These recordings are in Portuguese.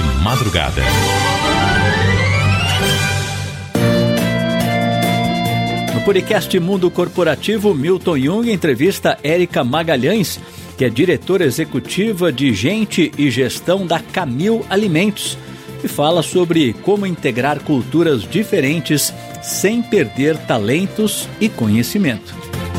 madrugada. No podcast Mundo Corporativo, Milton Jung entrevista Érica Magalhães, que é diretora executiva de Gente e Gestão da Camil Alimentos, e fala sobre como integrar culturas diferentes sem perder talentos e conhecimento.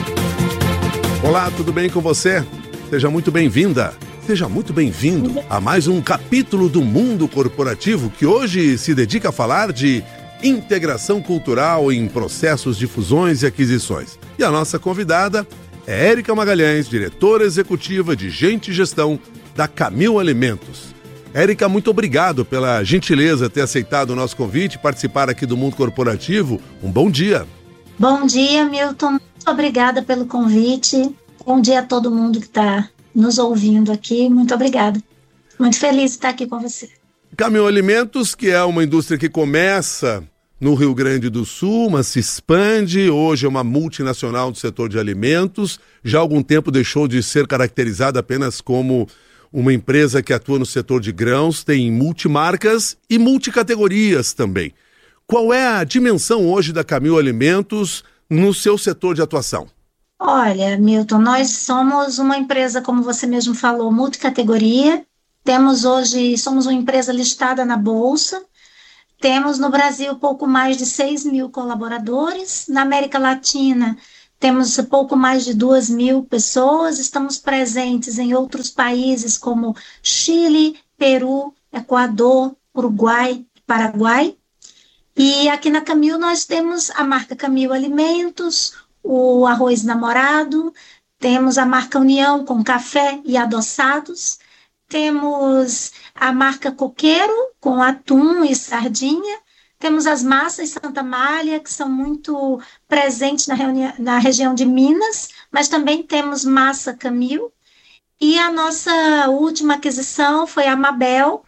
Olá, tudo bem com você? Seja muito bem-vinda, seja muito bem-vindo a mais um capítulo do Mundo Corporativo, que hoje se dedica a falar de integração cultural em processos de fusões e aquisições. E a nossa convidada é Érica Magalhães, diretora executiva de Gente e Gestão da Camil Alimentos. Érica, muito obrigado pela gentileza de ter aceitado o nosso convite e participar aqui do Mundo Corporativo. Um bom dia. Bom dia, Milton. Muito obrigada pelo convite. Bom dia a todo mundo que está nos ouvindo aqui. Muito obrigada. Muito feliz de estar aqui com você. Camil Alimentos, que é uma indústria que começa no Rio Grande do Sul, mas se expande, hoje é uma multinacional do setor de alimentos, já há algum tempo deixou de ser caracterizada apenas como uma empresa que atua no setor de grãos, tem multimarcas e multicategorias também. Qual é a dimensão hoje da Camil Alimentos no seu setor de atuação? Olha, Milton, nós somos uma empresa, como você mesmo falou, multicategoria. Somos uma empresa listada na Bolsa. Temos no Brasil pouco mais de 6 mil colaboradores. Na América Latina, temos pouco mais de 2 mil pessoas. Estamos presentes em outros países como Chile, Peru, Equador, Uruguai, Paraguai. E aqui na Camil nós temos a marca Camil Alimentos, o Arroz Namorado, temos a marca União com café e adoçados, temos a marca Coqueiro com atum e sardinha, temos as massas Santa Amália, que são muito presentes na região de Minas, mas também temos massa Camil. E a nossa última aquisição foi a Mabel,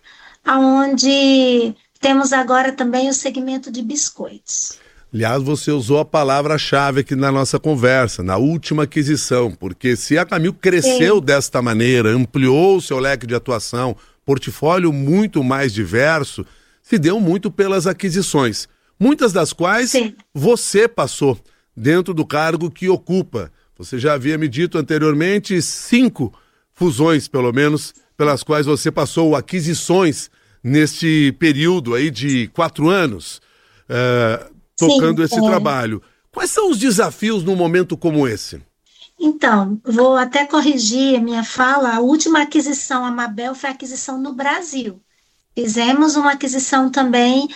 onde temos agora também o segmento de biscoitos. Aliás, você usou a palavra-chave aqui na nossa conversa, na última aquisição, porque se a Camil cresceu desta maneira, ampliou o seu leque de atuação, portfólio muito mais diverso, se deu muito pelas aquisições, muitas das quais você passou dentro do cargo que ocupa. Você já havia me dito anteriormente 5 fusões, pelo menos, pelas quais você passou, aquisições, neste período aí de 4 anos, tocando esse trabalho. Quais são os desafios num momento como esse? Então, vou até corrigir a minha fala. A última aquisição, a Mabel, foi a aquisição no Brasil. Fizemos uma aquisição também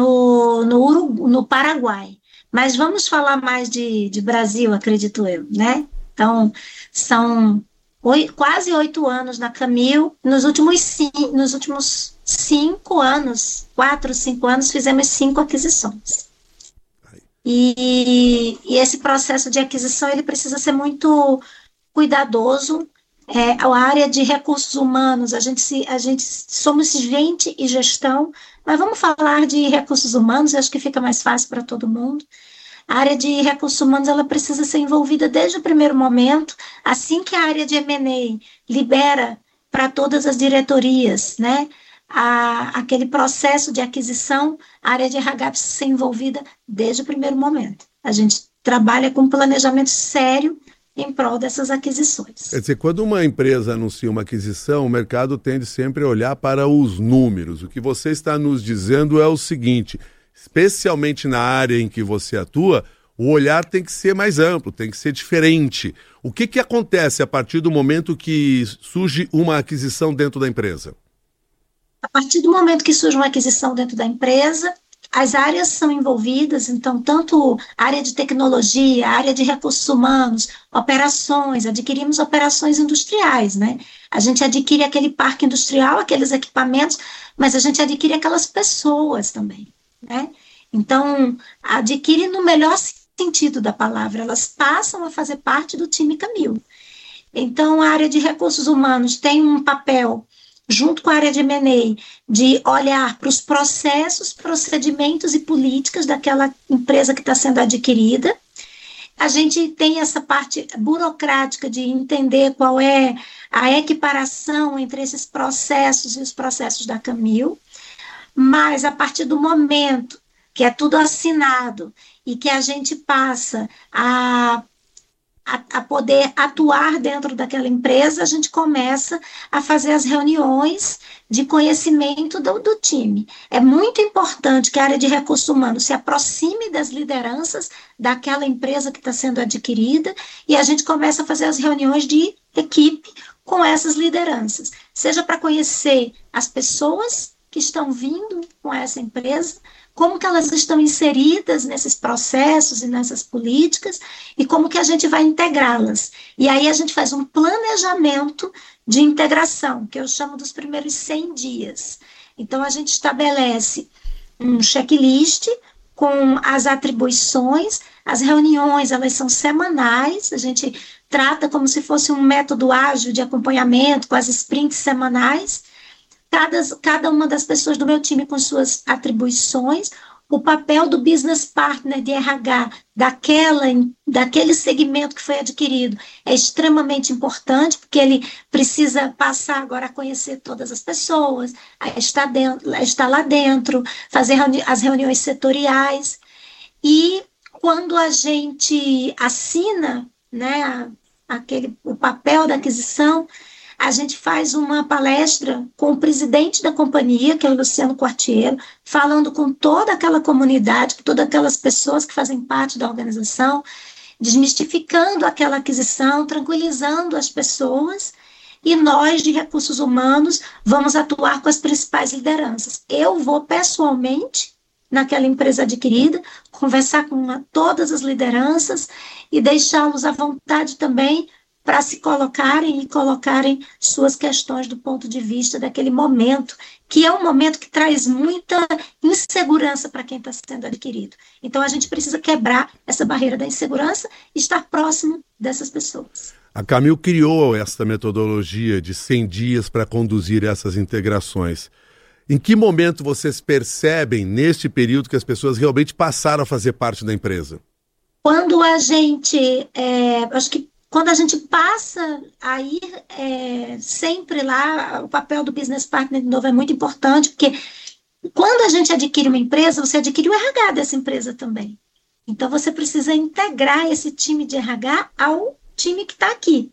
no Paraguai. Mas vamos falar mais de Brasil, acredito eu, né? Então, são quase 8 anos na Camil. Nos últimos 5 anos, 4, 5 anos, fizemos 5 aquisições. E esse processo de aquisição ele precisa ser muito cuidadoso. A área de recursos humanos, a gente somos gente e gestão, mas vamos falar de recursos humanos, acho que fica mais fácil para todo mundo. A área de recursos humanos ela precisa ser envolvida desde o primeiro momento, assim que a área de M&A libera para todas as diretorias, né? Aquele processo de aquisição, a área de RH precisa ser envolvida desde o primeiro momento. A gente trabalha com planejamento sério em prol dessas aquisições. Quer dizer, quando uma empresa anuncia uma aquisição, o mercado tende sempre a olhar para os números. O que você está nos dizendo é o seguinte, especialmente na área em que você atua, o olhar tem que ser mais amplo, tem que ser diferente. O que acontece a partir do momento que surge uma aquisição dentro da empresa? A partir do momento que surge uma aquisição dentro da empresa, as áreas são envolvidas, então, tanto a área de tecnologia, a área de recursos humanos, operações, adquirimos operações industriais, né? A gente adquire aquele parque industrial, aqueles equipamentos, mas a gente adquire aquelas pessoas também, né? Então, adquire no melhor sentido da palavra, elas passam a fazer parte do time Camil. Então, a área de recursos humanos tem um papel junto com a área de M&A, de olhar para os processos, procedimentos e políticas daquela empresa que está sendo adquirida, a gente tem essa parte burocrática de entender qual é a equiparação entre esses processos e os processos da Camil, mas a partir do momento que é tudo assinado e que a gente passa a poder atuar dentro daquela empresa, a gente começa a fazer as reuniões de conhecimento do time. É muito importante que a área de recursos humanos se aproxime das lideranças daquela empresa que está sendo adquirida e a gente começa a fazer as reuniões de equipe com essas lideranças, seja para conhecer as pessoas que estão vindo com essa empresa, como que elas estão inseridas nesses processos e nessas políticas e como que a gente vai integrá-las. E aí a gente faz um planejamento de integração, que eu chamo dos primeiros 100 dias. Então, a gente estabelece um checklist com as atribuições, as reuniões, elas são semanais, a gente trata como se fosse um método ágil de acompanhamento, com as sprints semanais, cada uma das pessoas do meu time com suas atribuições, o papel do business partner de RH daquele segmento que foi adquirido é extremamente importante, porque ele precisa passar agora a conhecer todas as pessoas, a estar lá dentro, fazer as reuniões setoriais, e quando a gente assina, né, o papel da aquisição, a gente faz uma palestra com o presidente da companhia, que é o Luciano Quartiero, falando com toda aquela comunidade, com todas aquelas pessoas que fazem parte da organização, desmistificando aquela aquisição, tranquilizando as pessoas, e nós, de recursos humanos, vamos atuar com as principais lideranças. Eu vou pessoalmente naquela empresa adquirida, conversar com todas as lideranças e deixá-los à vontade também para se colocarem e colocarem suas questões do ponto de vista daquele momento, que é um momento que traz muita insegurança para quem está sendo adquirido. Então, a gente precisa quebrar essa barreira da insegurança e estar próximo dessas pessoas. A Camil criou esta metodologia de 100 dias para conduzir essas integrações. Em que momento vocês percebem, neste período, que as pessoas realmente passaram a fazer parte da empresa? Quando a gente, quando a gente passa a ir sempre lá, o papel do business partner, de novo, é muito importante, porque quando a gente adquire uma empresa, você adquire o RH dessa empresa também. Então, você precisa integrar esse time de RH ao time que está aqui.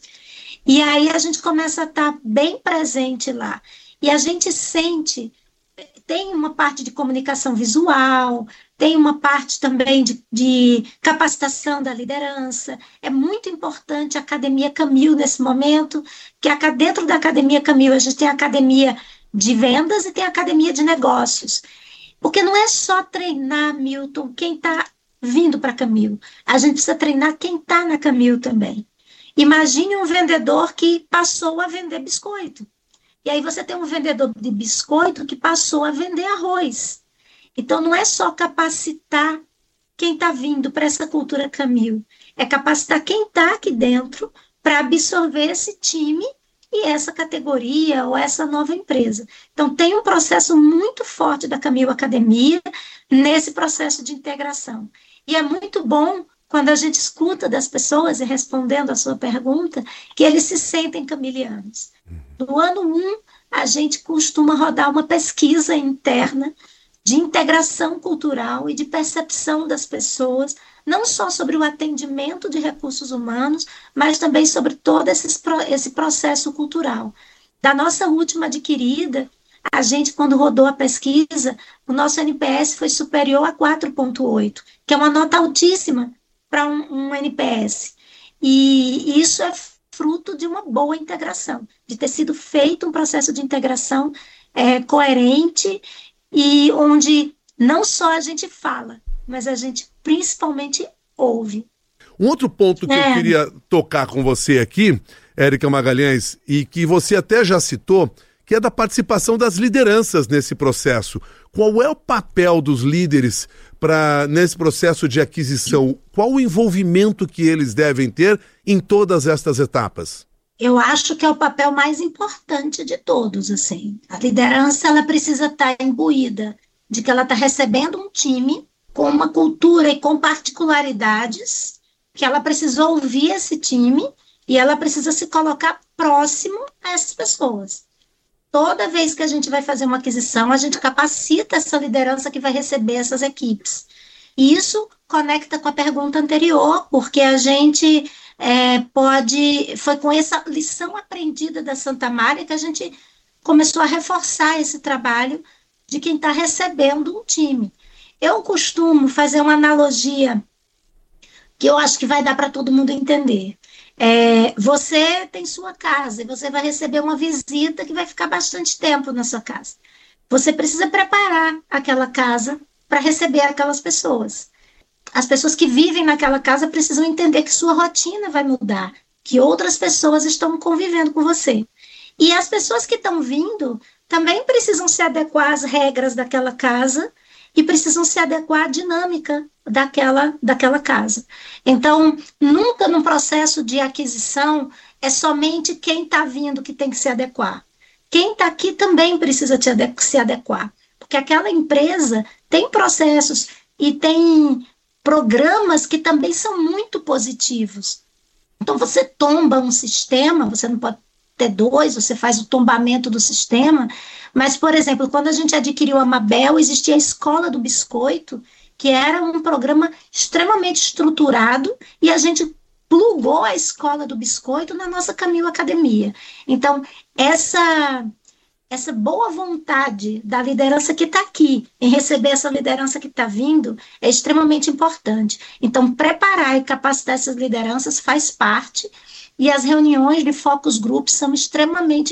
E aí a gente começa a estar bem presente lá. E a gente sente, tem uma parte de comunicação visual, tem uma parte também de capacitação da liderança. É muito importante a Academia Camil nesse momento, que dentro da Academia Camil a gente tem a Academia de Vendas e tem a Academia de Negócios. Porque não é só treinar, Milton, quem está vindo para a Camil. A gente precisa treinar quem está na Camil também. Imagine um vendedor que passou a vender biscoito. E aí você tem um vendedor de biscoito que passou a vender arroz. Então, não é só capacitar quem está vindo para essa cultura Camil, é capacitar quem está aqui dentro para absorver esse time e essa categoria ou essa nova empresa. Então, tem um processo muito forte da Camil Academia nesse processo de integração. E é muito bom quando a gente escuta das pessoas, e respondendo a sua pergunta, que eles se sentem camilianos. No ano 1, a gente costuma rodar uma pesquisa interna de integração cultural e de percepção das pessoas, não só sobre o atendimento de recursos humanos, mas também sobre todo esse processo cultural. Da nossa última adquirida, a gente, quando rodou a pesquisa, o nosso NPS foi superior a 4,8, que é uma nota altíssima para um NPS. E isso é fruto de uma boa integração, de ter sido feito um processo de integração coerente e onde não só a gente fala, mas a gente principalmente ouve. Um outro ponto que eu queria tocar com você aqui, Érica Magalhães, e que você até já citou, que é da participação das lideranças nesse processo. Qual é o papel dos líderes nesse processo de aquisição? Qual o envolvimento que eles devem ter em todas estas etapas? Eu acho que é o papel mais importante de todos, assim. A liderança, ela precisa estar imbuída de que ela está recebendo um time com uma cultura e com particularidades que ela precisa ouvir esse time e ela precisa se colocar próximo a essas pessoas. Toda vez que a gente vai fazer uma aquisição, a gente capacita essa liderança que vai receber essas equipes. E isso conecta com a pergunta anterior, porque a gente foi com essa lição aprendida da Santa Amália que a gente começou a reforçar esse trabalho de quem está recebendo um time. Eu costumo fazer uma analogia que eu acho que vai dar para todo mundo entender. Você tem sua casa e você vai receber uma visita que vai ficar bastante tempo na sua casa. Você precisa preparar aquela casa para receber aquelas pessoas. As pessoas que vivem naquela casa precisam entender que sua rotina vai mudar, que outras pessoas estão convivendo com você. E as pessoas que estão vindo também precisam se adequar às regras daquela casa e precisam se adequar à dinâmica daquela casa. Então, nunca no processo de aquisição é somente quem está vindo que tem que se adequar. Quem está aqui também precisa se adequar, porque aquela empresa tem processos e tem programas que também são muito positivos. Então, você tomba um sistema, você não pode ter dois, você faz o tombamento do sistema, mas, por exemplo, quando a gente adquiriu a Mabel, existia a Escola do Biscoito, que era um programa extremamente estruturado, e a gente plugou a Escola do Biscoito na nossa Camil Academia. Então, essa boa vontade da liderança que está aqui, em receber essa liderança que está vindo, é extremamente importante. Então, preparar e capacitar essas lideranças faz parte, e as reuniões de focus groups são extremamente